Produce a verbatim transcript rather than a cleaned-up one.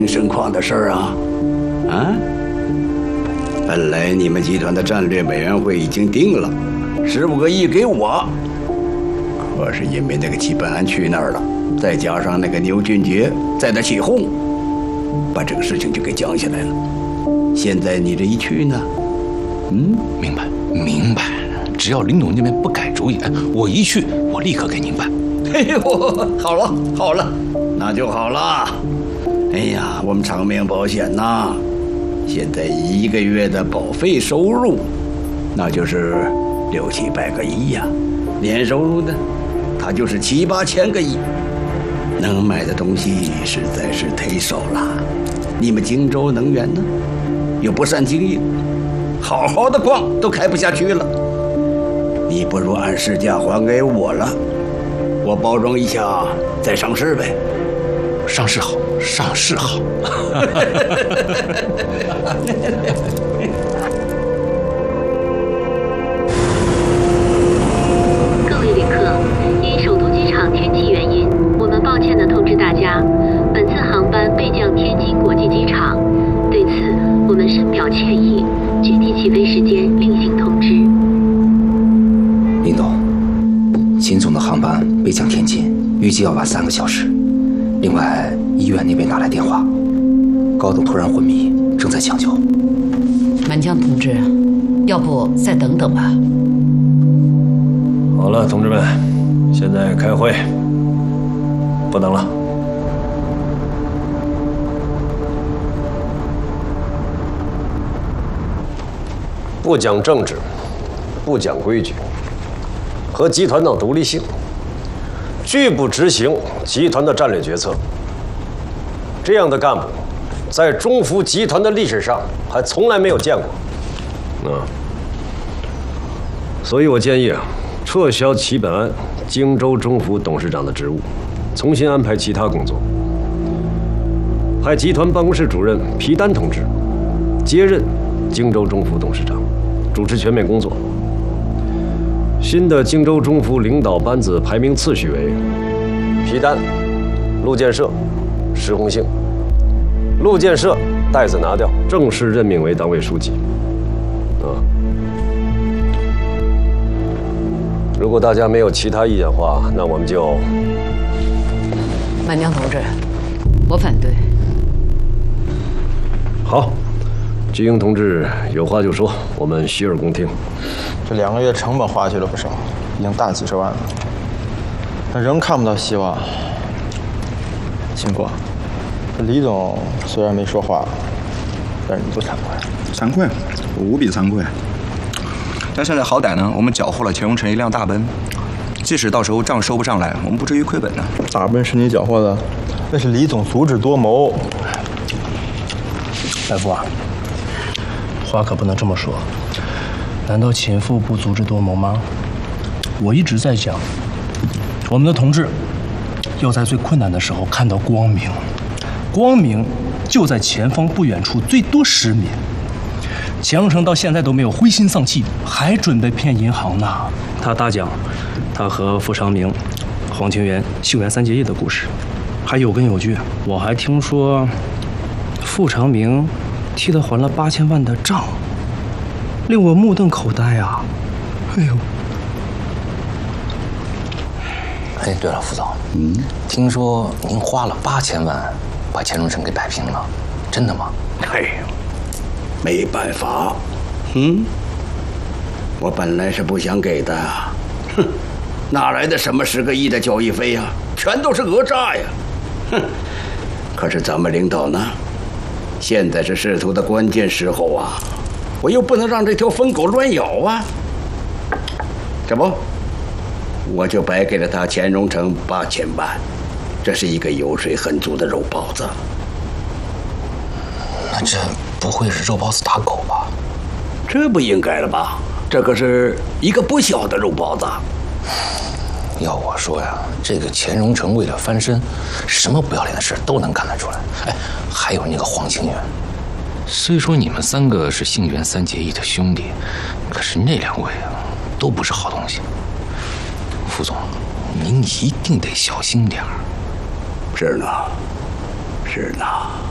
盛况的事儿啊？啊？本来你们集团的战略委员会已经定了，十五个亿给我。可是因为那个齐本安去那儿了，再加上那个牛俊杰在那起哄，把这个事情就给降下来了。现在你这一去呢，嗯， 明白明白。只要林董那边不改主意，我一去，我立刻给您办。 哎呦，好了好了，那就好了。哎呀，我们长命保险呐，现在一个月的保费收入，那就是六七百个亿呀、啊，年收入呢，它就是七八千个亿，能买的东西实在是忒少了。你们荆州能源呢，又不善经营，好好的矿都开不下去了。你不如按市价还给我了，我包装一下再上市呗。 上市好，上市好。 各位旅客，因首都机场天气原因，我们抱歉地通知大家，本次航班备降天津国际机场。对此，我们深表歉意，具体起飞时间另行通知。 林董，秦总的航班备降天津，预计要晚三个小时。另外，医院那边打来电话，高董突然昏迷，正在抢救。 满江同志，要不再等等吧？ 好了，同志们，现在开会，不等了。不讲政治，不讲规矩，和集团党独立性，拒不执行集团的战略决策。这样的干部，在中孚集团的历史上还从来没有见过。啊，所以我建议啊，撤销齐本安荆州中孚董事长的职务，重新安排其他工作，派集团办公室主任皮丹同志接任荆州中孚董事长，主持全面工作。新的荆州中孚领导班子排名次序为：皮丹、陆建设、石红杏。陆建设袋子拿掉，正式任命为党委书记。啊，如果大家没有其他意见的话，那我们就…… 满江同志，我反对。 好，季英同志有话就说，我们洗耳恭听。 这两个月成本花去了不少，已经大几十万了，但仍看不到希望。秦国，这李总虽然没说话，但是你不惭愧？ 惭愧，我无比惭愧。但现在好歹呢，我们缴获了钱荣成一辆大奔，即使到时候账收不上来，我们不至于亏本呢。 大奔是你缴获的，那是李总足智多谋。 大夫啊，话可不能这么说。难道秦父不足智多谋吗？我一直在讲，我们的同志要在最困难的时候看到光明，光明就在前方不远处，最多十米。钱荣成到现在都没有灰心丧气，还准备骗银行呢。他大讲他和傅长明、黄清源、秀元三结义的故事，还有根有据。我还听说傅长明替他还了八千万的账，令我目瞪口呆啊！哎呦！ 哎，对了，副总，嗯，听说您花了八千万把钱荣成给摆平了，真的吗？ 哎呦，没办法，嗯，我本来是不想给的，哼，哪来的什么十个亿的交易费呀？全都是讹诈呀！哼，可是咱们领导呢，现在是仕途的关键时候啊，我又不能让这条疯狗乱咬啊，这不，我就白给了他钱荣成八千万，这是一个油水很足的肉包子。 那这不会是肉包子打狗吧？ 这不应该了吧？这可是一个不小的肉包子。 要我说呀，这个钱荣成为了翻身，什么不要脸的事都能干得出来。哎，还有那个黄清源， 虽说你们三个是杏园三结义的兄弟，可是那两位啊，都不是好东西。副总，您一定得小心点儿。 是呢，是呢。